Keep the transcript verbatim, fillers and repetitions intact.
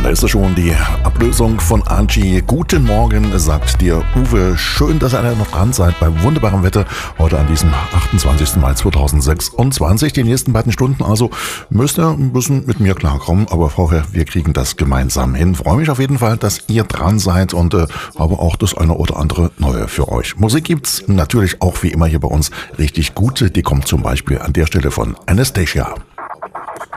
ist es schon die Ablösung von Angie. Guten Morgen, sagt dir Uwe. Schön, dass ihr alle noch dran seid bei wunderbarem Wetter heute an diesem achtundzwanzigsten Mai zweitausendsechsundzwanzig. Die nächsten beiden Stunden also müsst ihr ein bisschen mit mir klarkommen, aber vorher, wir kriegen das gemeinsam hin. Freue mich auf jeden Fall, dass ihr dran seid und äh, habe auch das eine oder andere Neue für euch. Musik gibt's natürlich auch wie immer hier bei uns richtig gute. Die kommt zum Beispiel an der Stelle von Anastacia.